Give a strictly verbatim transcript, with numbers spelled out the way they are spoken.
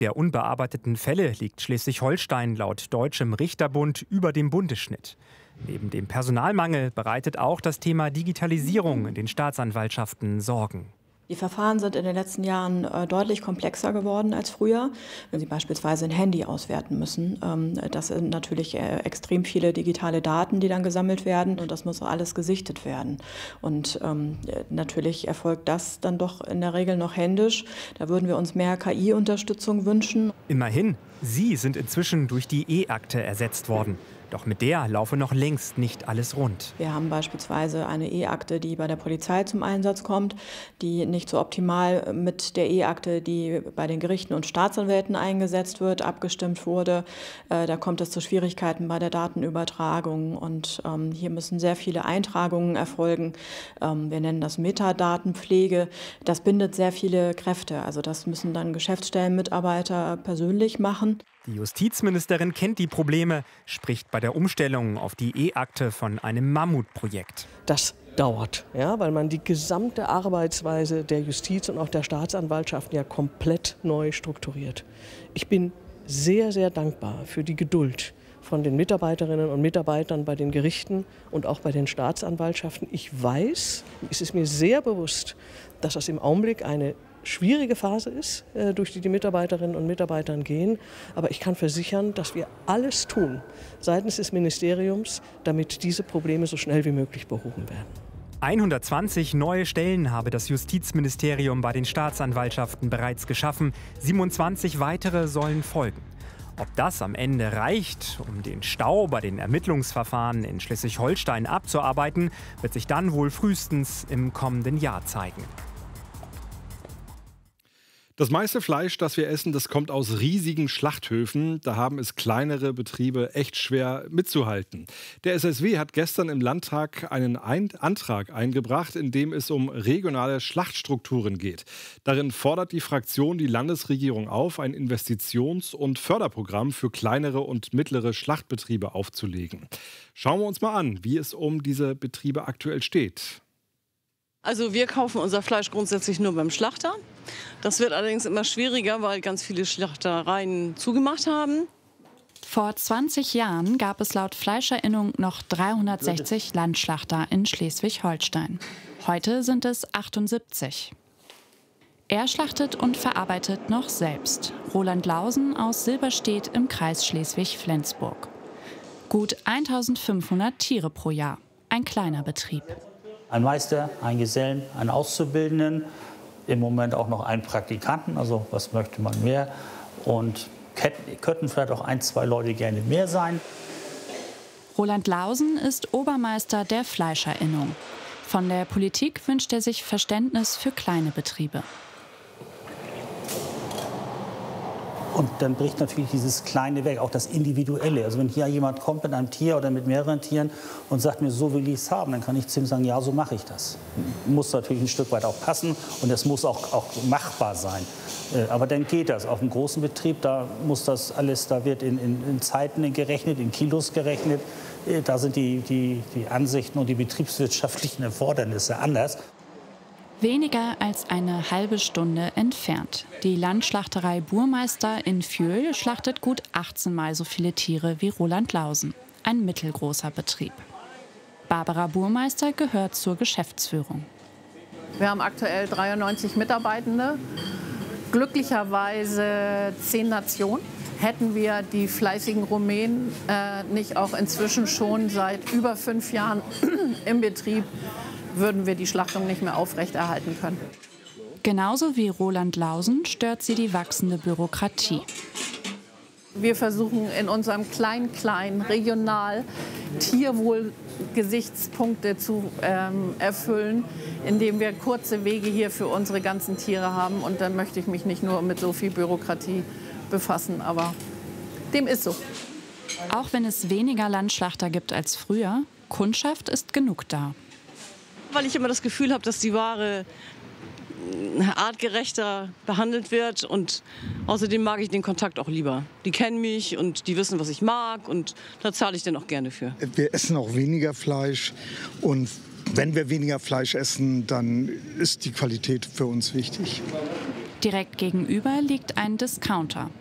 Der unbearbeiteten Fälle liegt Schleswig-Holstein laut Deutschem Richterbund über dem Bundesschnitt. Neben dem Personalmangel bereitet auch das Thema Digitalisierung in den Staatsanwaltschaften Sorgen. Die Verfahren sind in den letzten Jahren äh, deutlich komplexer geworden als früher. Wenn Sie beispielsweise ein Handy auswerten müssen, ähm, das sind natürlich äh, extrem viele digitale Daten, die dann gesammelt werden, und das muss alles gesichtet werden. Und ähm, natürlich erfolgt das dann doch in der Regel noch händisch. Da würden wir uns mehr K I-Unterstützung wünschen. Immerhin, sie sind inzwischen durch die E-Akte ersetzt worden. Doch mit der laufe noch längst nicht alles rund. Wir haben beispielsweise eine E-Akte, die bei der Polizei zum Einsatz kommt, die nicht so optimal mit der E-Akte, die bei den Gerichten und Staatsanwälten eingesetzt wird, abgestimmt wurde. Äh, da kommt es zu Schwierigkeiten bei der Datenübertragung, und ähm, hier müssen sehr viele Eintragungen erfolgen. Ähm, wir nennen das Metadatenpflege. Das bindet sehr viele Kräfte. Also das müssen dann Geschäftsstellenmitarbeiter persönlich machen. Die Justizministerin kennt die Probleme, spricht bei der Umstellung auf die E-Akte von einem Mammutprojekt. Das dauert, ja, weil man die gesamte Arbeitsweise der Justiz und auch der Staatsanwaltschaften ja komplett neu strukturiert. Ich bin sehr, sehr dankbar für die Geduld von den Mitarbeiterinnen und Mitarbeitern bei den Gerichten und auch bei den Staatsanwaltschaften. Ich weiß, es ist mir sehr bewusst, dass das im Augenblick eine schwierige Phase ist, durch die die Mitarbeiterinnen und Mitarbeiter gehen. Aber ich kann versichern, dass wir alles tun seitens des Ministeriums, damit diese Probleme so schnell wie möglich behoben werden. hundertzwanzig neue Stellen habe das Justizministerium bei den Staatsanwaltschaften bereits geschaffen. siebenundzwanzig weitere sollen folgen. Ob das am Ende reicht, um den Stau bei den Ermittlungsverfahren in Schleswig-Holstein abzuarbeiten, wird sich dann wohl frühestens im kommenden Jahr zeigen. Das meiste Fleisch, das wir essen, das kommt aus riesigen Schlachthöfen. Da haben es kleinere Betriebe echt schwer mitzuhalten. Der S S W hat gestern im Landtag einen Ein- Antrag eingebracht, in dem es um regionale Schlachtstrukturen geht. Darin fordert die Fraktion die Landesregierung auf, ein Investitions- und Förderprogramm für kleinere und mittlere Schlachtbetriebe aufzulegen. Schauen wir uns mal an, wie es um diese Betriebe aktuell steht. Also wir kaufen unser Fleisch grundsätzlich nur beim Schlachter. Das wird allerdings immer schwieriger, weil ganz viele Schlachtereien zugemacht haben. Vor zwanzig Jahren gab es laut Fleischerinnung noch dreihundertsechzig Landschlachter in Schleswig-Holstein. Heute sind es achtundsiebzig. Er schlachtet und verarbeitet noch selbst. Roland Lausen aus Silberstedt im Kreis Schleswig-Flensburg. Gut eintausendfünfhundert Tiere pro Jahr. Ein kleiner Betrieb. Ein Meister, ein Gesellen, einen Auszubildenden, im Moment auch noch einen Praktikanten, also was möchte man mehr. Und könnten vielleicht auch ein, zwei Leute gerne mehr sein. Roland Lausen ist Obermeister der Fleischerinnung. Von der Politik wünscht er sich Verständnis für kleine Betriebe. Und dann bricht natürlich dieses Kleine weg, auch das Individuelle. Also wenn hier jemand kommt mit einem Tier oder mit mehreren Tieren und sagt mir, so will ich es haben, dann kann ich zu ihm sagen, ja, so mache ich das. Muss natürlich ein Stück weit auch passen und es muss auch, auch machbar sein. Aber dann geht das. Auf einem großen Betrieb, da muss das alles, da wird in, in, in Zeiten gerechnet, in Kilos gerechnet. Da sind die, die, die Ansichten und die betriebswirtschaftlichen Erfordernisse anders. Weniger als eine halbe Stunde entfernt. Die Landschlachterei Burmeister in Fühl schlachtet gut achtzehn Mal so viele Tiere wie Roland Lausen. Ein mittelgroßer Betrieb. Barbara Burmeister gehört zur Geschäftsführung. Wir haben aktuell dreiundneunzig Mitarbeitende. Glücklicherweise zehn Nationen. Hätten wir die fleißigen Rumänen äh, nicht auch inzwischen schon seit über fünf Jahren im Betrieb, würden wir die Schlachtung nicht mehr aufrechterhalten können. Genauso wie Roland Lausen stört sie die wachsende Bürokratie. Wir versuchen in unserem klein-klein regional Tierwohlgesichtspunkte zu ähm, erfüllen, indem wir kurze Wege hier für unsere ganzen Tiere haben. Und dann möchte ich mich nicht nur mit so viel Bürokratie befassen, aber dem ist so. Auch wenn es weniger Landschlachter gibt als früher, Kundschaft ist genug da. Weil ich immer das Gefühl habe, dass die Ware artgerechter behandelt wird, und außerdem mag ich den Kontakt auch lieber. Die kennen mich und die wissen, was ich mag, und da zahle ich dann auch gerne für. Wir essen auch weniger Fleisch, und wenn wir weniger Fleisch essen, dann ist die Qualität für uns wichtig. Direkt gegenüber liegt ein Discounter.